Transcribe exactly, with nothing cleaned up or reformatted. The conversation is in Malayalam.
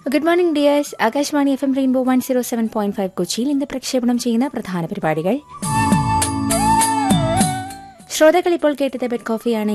Good morning dears. Akashvani F M rainbow one zero seven point five കൊച്ചിയിൽ ഇന്ന് പ്രക്ഷേപണം ചെയ്യുന്ന പ്രധാന പരിപാടികൾ. ശ്രോതാക്കൾ ഇപ്പോൾ കേട്ടത് ബെഡ് കോഫിയാണ്.